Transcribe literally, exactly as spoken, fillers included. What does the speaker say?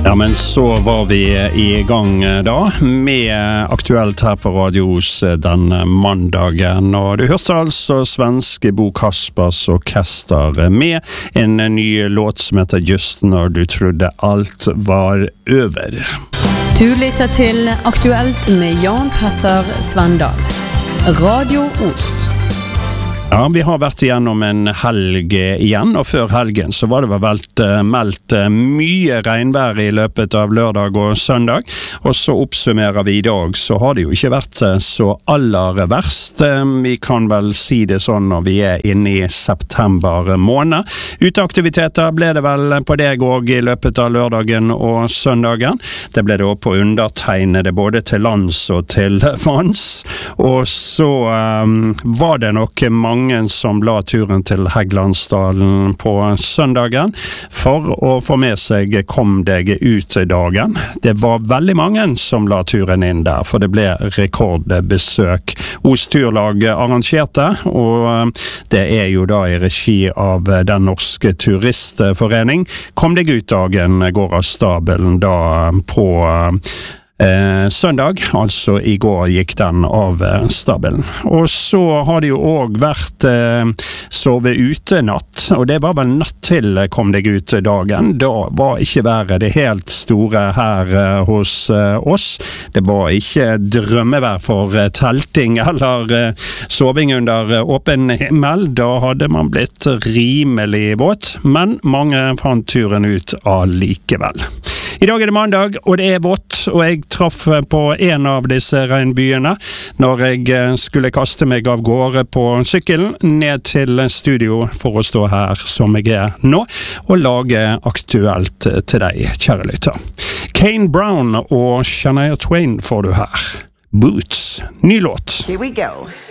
Ja, men så var vi i gang da med Aktuelt her på Radios denne mandagen, og du hørte altså svenske Bo Kaspers Orkester med en ny låt som heter Just når du trodde alt var over. Du lytter til Aktuelt med Jan Petter Svendal. Radio Os. Ja, vi har vært igjennom en helg igjen, og før helgen så var det vel velt, meldt mye regnvær i løpet av lørdag og søndag, og så oppsummerer vi i dag, så har det jo ikke vært så aller verst. Vi kan vel si det sånn når vi er inne i september måned. Uteaktiviteter ble det vel på deg også i løpet av lørdagen og søndagen. Det ble det også på undertegnede både til lands og til vanns, og så um, var det nok mange Mange som la turen til Hægelandsdalen på søndagen for å få med seg Kom deg ut dagen. Det var veldig mange som la turen inn der, for det ble rekordbesøk. Os Turlag arrangerte, og det er jo da i regi av Den norske turistforening. Kom deg ut dagen går av stabelen da på Eh, søndag, altså i går gikk den av eh, stabelen. Og så har det jo også vært eh, sove ute natt, og det var vel natt til Kom deg ut dagen. Da var ikke været det helt store her eh, hos eh, oss. Det var ikke drømmevær for eh, telting eller eh, soving under eh, åpen himmel. Da hadde man blitt rimelig våt, men mange fant turen ut allikevel. I dag er det mandag, og det er vått, og jeg traff på en av disse regnbyene når jeg skulle kaste meg av gårde på sykkelen ned til studio for å stå her som jeg er nå, og lage aktuelt til deg, kjære lytter. Kane Brown og Shania Twain får du her. Boots, ny låt. Here we go.